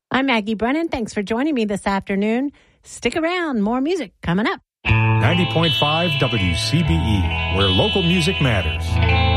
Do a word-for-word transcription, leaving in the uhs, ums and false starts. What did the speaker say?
I'm Maggie Brennan. Thanks for joining me this afternoon. Stick around. More music coming up. ninety point five W C B E, where local music matters.